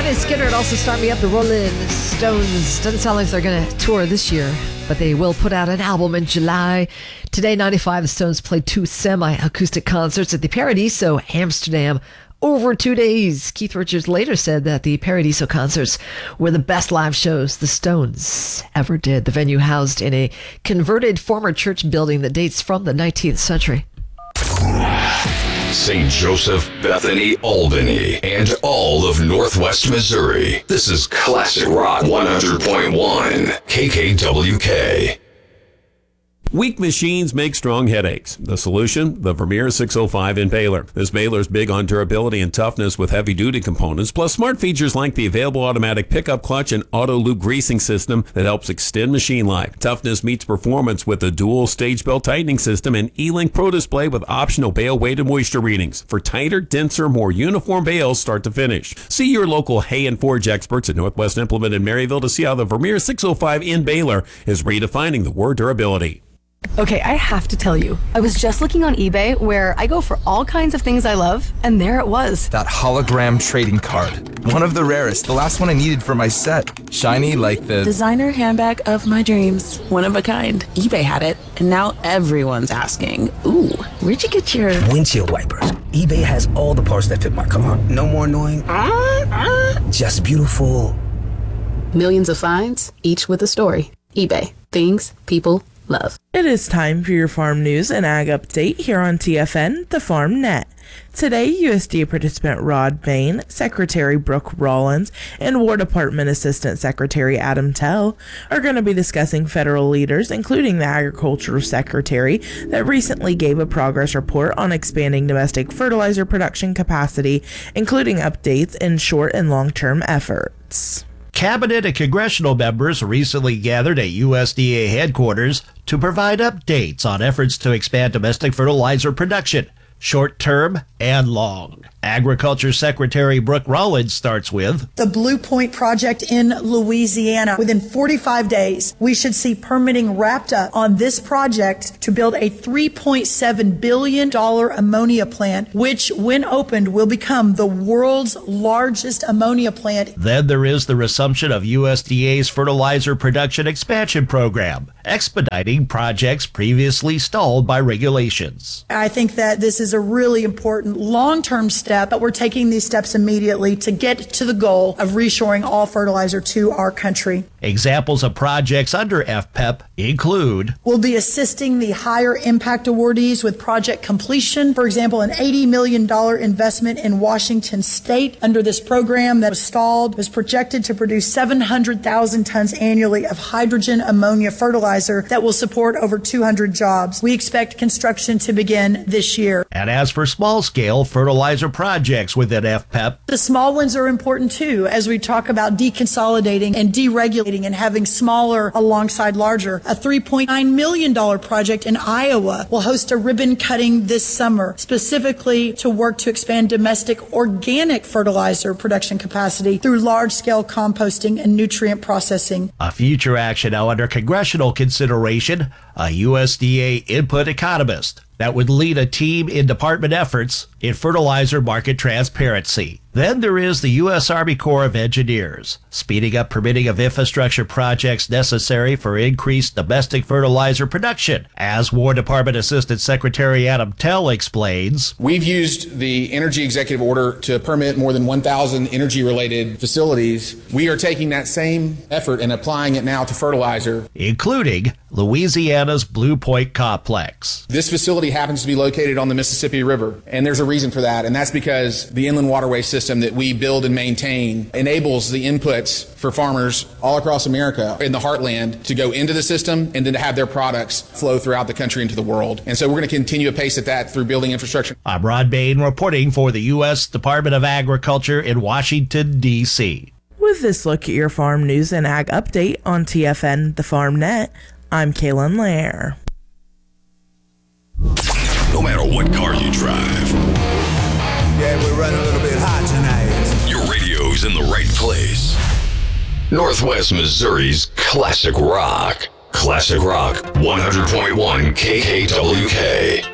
Lynyrd Skynyrd also Start Me Up. The Rolling Stones. Doesn't sound like they're going to tour this year, but they will put out an album in July. Today, 95, the Stones played 2 semi-acoustic concerts at the Paradiso, Amsterdam, over 2 days. Keith Richards later said that the Paradiso concerts were the best live shows the Stones ever did. The venue housed in a converted former church building that dates from the 19th century. St. Joseph, Bethany, Albany, and all of Northwest Missouri. This is Classic Rock 100.1 KKWK. Weak machines make strong headaches. The solution? The Vermeer 605 in Baylor. This baler is big on durability and toughness with heavy-duty components, plus smart features like the available automatic pickup clutch and auto loop greasing system that helps extend machine life. Toughness meets performance with a dual stage belt tightening system and E-Link Pro display with optional bale weight and moisture readings for tighter, denser, more uniform bales start to finish. See your local Hay and Forge experts at Northwest Implement in Maryville to see how the Vermeer 605 in Baylor is redefining the word durability. Okay, I have to tell you, I was just looking on eBay where I go for all kinds of things I love, and there it was. That hologram trading card. One of the rarest, the last one I needed for my set. Shiny like the designer handbag of my dreams. One of a kind. eBay had it, and now everyone's asking, ooh, where'd you get your windshield wipers? eBay has all the parts that fit my car. No more annoying, just beautiful. Millions of finds, each with a story. eBay. Things people love. It is time for your farm news and ag update here on TFN, the Farm Net. Today, USDA participant Rod Bain, Secretary Brooke Rollins, and War Department Assistant Secretary Adam Tell are going to be discussing federal leaders, including the Agriculture Secretary, that recently gave a progress report on expanding domestic fertilizer production capacity, including updates in short and long-term efforts. Cabinet and congressional members recently gathered at USDA headquarters to provide updates on efforts to expand domestic fertilizer production, short-term and long. Agriculture Secretary Brooke Rollins starts with the Blue Point project in Louisiana. Within 45 days, we should see permitting wrapped up on this project to build a $3.7 billion ammonia plant, which, when opened, will become the world's largest ammonia plant. Then there is the resumption of USDA's fertilizer production expansion program, expediting projects previously stalled by regulations. I think that this is a really important long-term step, but we're taking these steps immediately to get to the goal of reshoring all fertilizer to our country. Examples of projects under FPEP include: we'll be assisting the higher impact awardees with project completion. For example, an $80 million investment in Washington State under this program that was stalled was projected to produce 700,000 tons annually of hydrogen ammonia fertilizer that will support over 200 jobs. We expect construction to begin this year. And as for small-scale fertilizer projects within FPEP, the small ones are important too, as we talk about deconsolidating and deregulating and having smaller alongside larger. A $3.9 million project in Iowa will host a ribbon cutting this summer, specifically to work to expand domestic organic fertilizer production capacity through large-scale composting and nutrient processing. A future action now under congressional consideration, a USDA input economist that would lead a team in department efforts in fertilizer market transparency. Then there is the U.S. Army Corps of Engineers, speeding up permitting of infrastructure projects necessary for increased domestic fertilizer production. As War Department Assistant Secretary Adam Tell explains, we've used the Energy Executive Order to permit more than 1,000 energy-related facilities. We are taking that same effort and applying it now to fertilizer, including Louisiana's Blue Point Complex. This facility happens to be located on the Mississippi River, and there's a reason for that, and that's because the inland waterway system that we build and maintain enables the inputs for farmers all across America in the heartland to go into the system and then to have their products flow throughout the country into the world. And so we're going to continue to pace at that through building infrastructure. I'm Rod Bain reporting for the U.S. Department of Agriculture in Washington, D.C. With this look at your farm news and ag update on TFN, the Farm Net, I'm Kaylin Lair. No matter what car you drive. Yeah, we're running a little bit hot tonight. Your radio's in the right place. Northwest Missouri's Classic Rock. Classic Rock 100.1 KKWK.